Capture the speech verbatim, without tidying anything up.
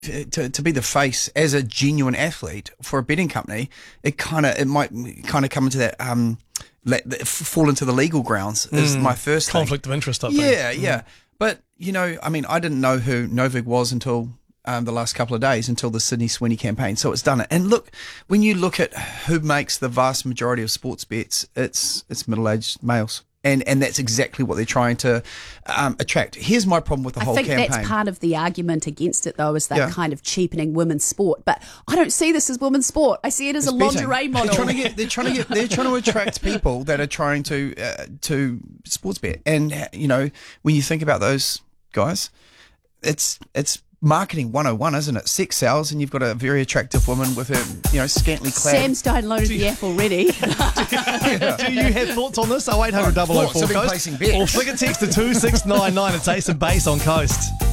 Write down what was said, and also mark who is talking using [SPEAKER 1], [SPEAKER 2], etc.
[SPEAKER 1] to, to be the face as a genuine athlete for a betting company, it kind of it might kind of come into that um let, fall into the legal grounds is
[SPEAKER 2] Mm.
[SPEAKER 1] my first
[SPEAKER 2] Conflict
[SPEAKER 1] thing.
[SPEAKER 2] of interest, I think.
[SPEAKER 1] Yeah,
[SPEAKER 2] Mm.
[SPEAKER 1] yeah. But you know, I mean, I didn't know who Novik was until um, the last couple of days, until the Sydney Sweeney campaign. So it's done it. And look, when you look at who makes the vast majority of sports bets, it's it's middle aged males. And and that's exactly what they're trying to um, attract. Here's my problem with the
[SPEAKER 3] I
[SPEAKER 1] whole
[SPEAKER 3] think
[SPEAKER 1] campaign.
[SPEAKER 3] that's part of the argument against it, though, is that
[SPEAKER 1] Yeah.
[SPEAKER 3] kind of cheapening women's sport. But I don't see this as women's sport. I see it as
[SPEAKER 1] It's
[SPEAKER 3] a
[SPEAKER 1] betting.
[SPEAKER 3] lingerie model.
[SPEAKER 1] They're trying to get. They're trying to get. They're trying to attract people that are trying to uh, to sports bet. And uh, you know, when you think about those guys, it's it's marketing one oh one, isn't it? Sex sells, and you've got a very attractive woman with her, you know, scantily clad.
[SPEAKER 3] Sam's downloaded the app already.
[SPEAKER 2] Do you have thoughts on this? oh eight hundred, double oh
[SPEAKER 1] Thoughts,
[SPEAKER 2] four
[SPEAKER 1] I've been
[SPEAKER 2] Coast.
[SPEAKER 1] placing bets.
[SPEAKER 2] Or flick a text to two six nine nine. It's Ace and Base on Coast.